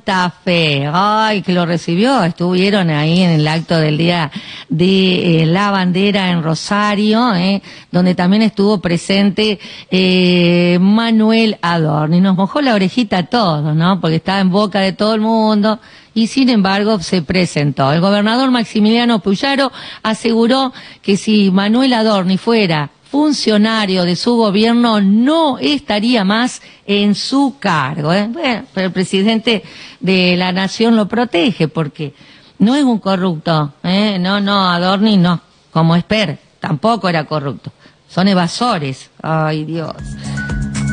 Santa Fe. Ay, que lo recibió. Estuvieron ahí en el acto del Día de la Bandera en Rosario, donde también estuvo presente Manuel Adorni. Nos mojó la orejita a todos, ¿no? Porque estaba en boca de todo el mundo. Y sin embargo se presentó. El gobernador Maximiliano Puyaro aseguró que si Manuel Adorni fuera funcionario de su gobierno no estaría más en su cargo. Bueno, pero el presidente de la nación lo protege porque no es un corrupto. No, Adorni no. Como Esper, tampoco era corrupto. Son evasores. Ay, Dios.